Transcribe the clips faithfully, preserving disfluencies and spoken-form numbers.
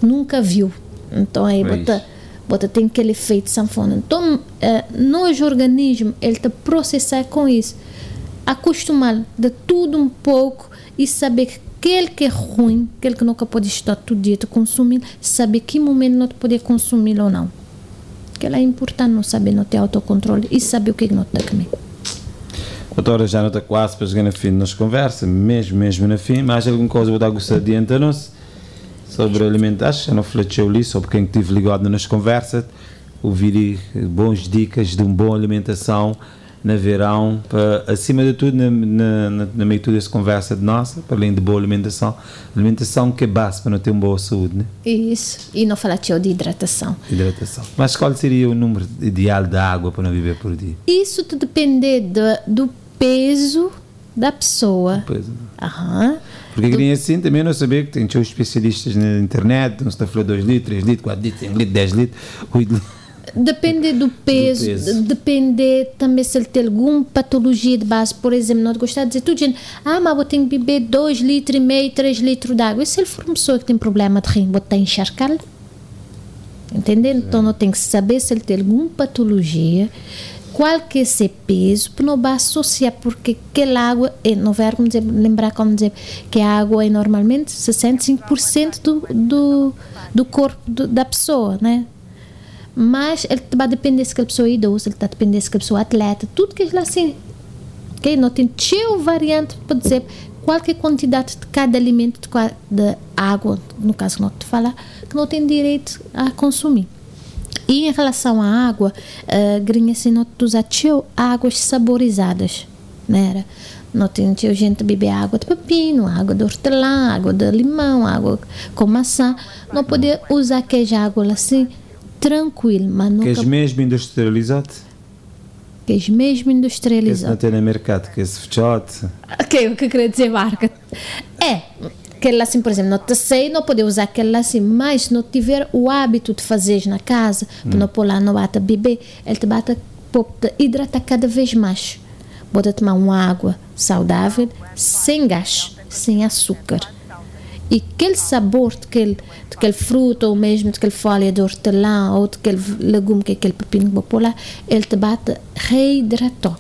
nunca viu. Então aí bota, bota tem aquele efeito sanfona. Então, eh, nosso organismo, ele está processar com isso. Acostumar de tudo um pouco e saber que aquele que é ruim, aquele que nunca pode estar todo dia te consumindo, saber que momento não te poder consumir ou não. Que é importante não saber, não ter autocontrole e saber o que é que não está comer. Doutora, já não está quase para chegar no fim da nossa conversa, mesmo, mesmo no fim, mas alguma coisa vou dar a gostar de adiantar-nos sobre alimentação, já não falei ali sobre quem estive ligado na nossa conversa, ouvir boas dicas de uma boa alimentação na verão, para, acima de tudo, na, na, na, na meio de toda essa conversa de nossa, para além de boa alimentação, alimentação que é base para não ter uma boa saúde, né? Isso, e não falar de hidratação. Hidratação. Mas qual seria o número ideal de água para não beber por dia? Isso tudo depende do, do peso da pessoa. Do peso. Aham. Porque do... queria assim também não saber que tem os especialistas na internet, não se está a falar dois litros, três litros, quatro litros, cinco litros, dez litros, oito litros. Depende do peso, do peso. Depende também se ele tem alguma patologia de base. Por exemplo, não gostar de dizer tudo, gente, ah, mas eu tenho que beber dois litros e meio, três litros de água. E se ele for uma pessoa que tem problema de rim, vou encharcar-lo? Entendeu? Então, não tem que saber se ele tem alguma patologia, qual que é esse peso, para não associar, porque aquela água, é, não vai como dizer, lembrar como dizer, que a água é normalmente sessenta e cinco por cento do, do, do corpo do, da pessoa, né? Mas ele vai depender se a pessoa é idosa, ele está depender se a pessoa é atleta, tudo que é assim. Okay? Não tem tio variante para dizer qual que é a quantidade de cada alimento, de, de água, no caso que não te falar, que não tem direito a consumir. E em relação à água, uh, grinha assim, não te usa tio águas saborizadas, né? Não tem tio gente beber água de pepino, água de hortelã, água de limão, água com maçã. Não poder usar aquela água assim, tranquilo, mas nunca... Queijo mesmo industrializado? Queijo mesmo industrializado. Que não tem no mercado, que esse fechote. Ok, o que eu queria dizer, marca. É, aquele assim, por exemplo, não te sei, não poder usar aquele assim, mas se não tiver o hábito de fazer na casa, hum. para não pôr lá no bata beber, ele te bata, te hidrata cada vez mais. Bota tomar uma água saudável, sem gás, sem açúcar. E aquele sabor daquele, daquele fruto, ou mesmo daquele folha de hortelã, ou daquele legume, que é aquele pepino que vou pôr lá, ele te bate reidratado.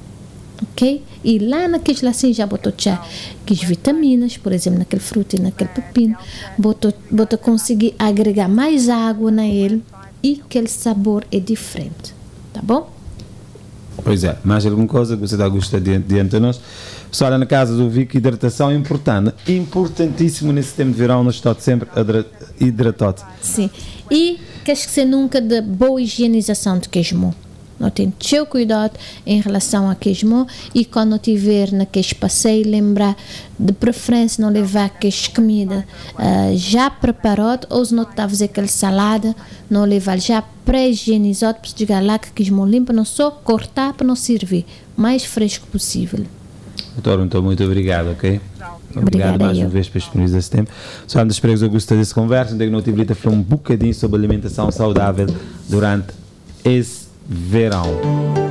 Ok? E lá naqueles assim já botou já aquelas vitaminas, por exemplo, naquele fruto e naquele pepino, botou, botou conseguir agregar mais água na ele e aquele sabor é diferente. Tá bom? Pois é, mais alguma coisa que você está a gostar diante de nós? Pessoal, na casa do Vic, hidratação é importante, importantíssimo nesse tempo de verão, nós estamos sempre hidratados. Sim, e que esquecer nunca da boa higienização de queijo. Não tem seu cuidado em relação a queijo e quando tiver naquele passeio, lembrar de preferência não levar aquelas comida uh, já preparada, ou se não está a fazer aquela salada, não levar já pré-higienizado para chegar lá que queijo limpo, não só cortar para não servir, mais fresco possível. Doutor, então muito obrigado, ok? Obrigado Obrigada mais eu. uma vez por disponibilizar esse tempo. Só antes espero que eu gostei dessa conversa, onde eu não tive a falar um bocadinho sobre alimentação saudável durante esse verão.